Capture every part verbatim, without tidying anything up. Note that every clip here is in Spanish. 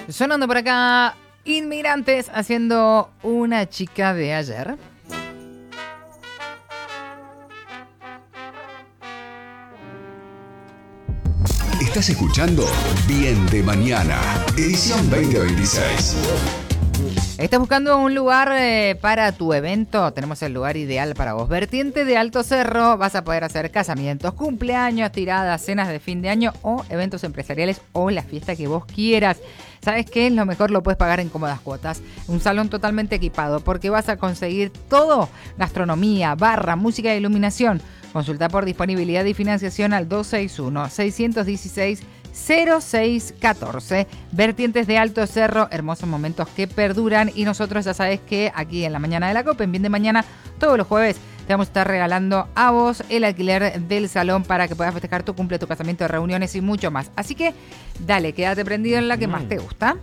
Sonando por acá, Inmigrantes haciendo Una chica de ayer. Estás escuchando Bien de Mañana, edición veinte veintiséis. ¿Estás buscando un lugar eh, para tu evento? Tenemos el lugar ideal para vos. Vertiente de Alto Cerro, vas a poder hacer casamientos, cumpleaños, tiradas, cenas de fin de año o eventos empresariales o la fiesta que vos quieras. ¿Sabes qué? Lo mejor lo puedes pagar en cómodas cuotas. Un salón totalmente equipado porque vas a conseguir todo: gastronomía, barra, música e iluminación. Consulta por disponibilidad y financiación al dos seis uno, seis uno seis, cero seis uno cuatro. Vertientes de Alto Cerro, hermosos momentos que perduran. Y nosotros ya sabes que aquí en la mañana de la Copa, en Bien de Mañana, todos los jueves te vamos a estar regalando a vos el alquiler del salón para que puedas festejar tu cumple, tu casamiento, reuniones y mucho más. Así que dale, quédate prendido en la que más te gusta.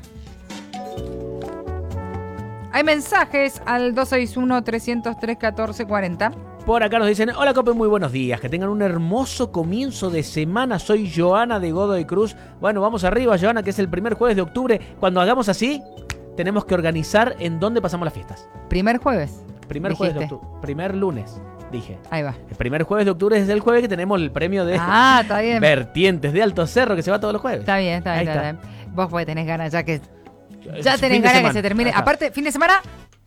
Hay mensajes al dos seis uno, tres cero tres, uno cuatro cuatro cero. Por acá nos dicen: hola Cope, muy buenos días, que tengan un hermoso comienzo de semana. Soy Joana de Godoy Cruz. Bueno, vamos arriba, Joana, que es el primer jueves de octubre. Cuando hagamos así, tenemos que organizar en dónde pasamos las fiestas. ¿Primer jueves? Primer dijiste. jueves de octubre. Primer lunes, dije. Ahí va. El primer jueves de octubre es el jueves que tenemos el premio de Ah, está bien. Vertientes de Alto Cerro, que se va todos los jueves. Está bien, está bien. Ahí Está está. bien. Vos pues tenés ganas ya que... Es Ya fin tenés de ganas que semana. se termine. Ahí está. Aparte, fin de semana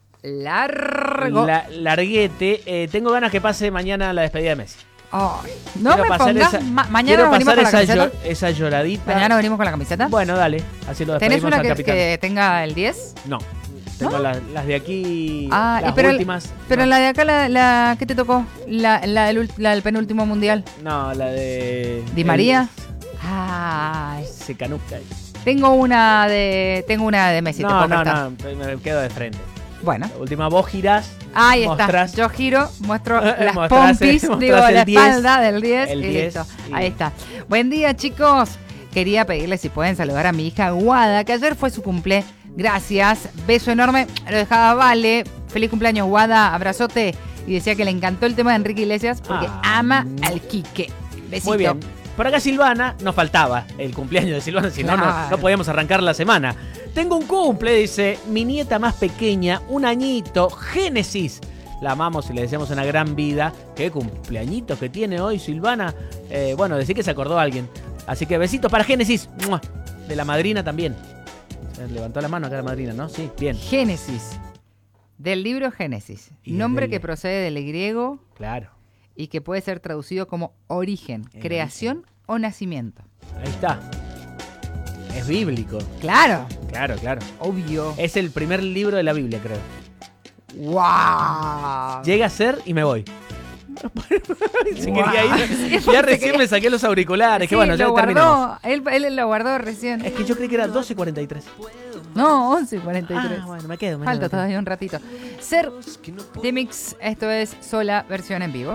largo. La, larguete. Eh, tengo ganas que pase mañana la despedida de Messi. Ay, no Quiero me pasar pongas... esa- ma- mañana quiero nos venimos pasar con la esa, camiseta. llo- esa lloradita. Mañana nos venimos con la camiseta. Bueno, dale. Así lo ¿Tenés despedimos una al que, capitán. que tenga el diez? No. Tengo ¿No? las, las de aquí, Ah, las y pero, el- últimas. pero no. la de acá, la, la ¿qué te tocó? La, la, del, ult- la del penúltimo mundial. No, la de... ¿Di el- María? Ay, Se canuca. tengo una de tengo una de Messi. te No, puedo no, prestar. no, me quedo de frente. Bueno, La última, vos girás, ahí mostrás, está. Yo giro, muestro las Mostrás, pompis, mostrás digo, el la diez, espalda del diez el y diez, listo. y- Ahí está. Buen día, chicos. Quería pedirles si pueden saludar a mi hija Guada, que ayer fue su cumple. Gracias. Beso enorme. Lo dejaba Vale. Feliz cumpleaños, Guada. Abrazote. Y decía que le encantó el tema de Enrique Iglesias porque Ah. ama al Quique. Besito. Muy bien. Por acá Silvana, nos faltaba el cumpleaños de Silvana, si no, no, Claro. no podíamos arrancar la semana. Tengo un cumple, dice, mi nieta más pequeña, un añito, Génesis. La amamos y le deseamos una gran vida. Qué cumpleañitos que tiene hoy Silvana. Eh, bueno, decir que se acordó alguien. Así que besitos para Génesis. ¡Mua! De la madrina también. Se levantó la mano acá la madrina, ¿no? Sí, bien. Génesis. Del libro Génesis. Y Nombre del- que procede del griego Claro. y que puede ser traducido como origen, El creación o nacimiento. Ahí está. Es bíblico. Claro. Claro, claro. Obvio. Es el primer libro de la Biblia, creo. ¡Wow! Llega a ser y me voy. Se Guau. quería ir. Sí, Ya porque recién quería- me saqué los auriculares. Sí, que bueno, ya lo terminamos. guardó. Él, él lo guardó recién. Es que yo creí que era doce cuarenta y tres. No, once cuarenta y tres. Ah, bueno, me quedo. me Falta quedo. todavía un ratito. Ser de Mix, esto es Sola versión en vivo.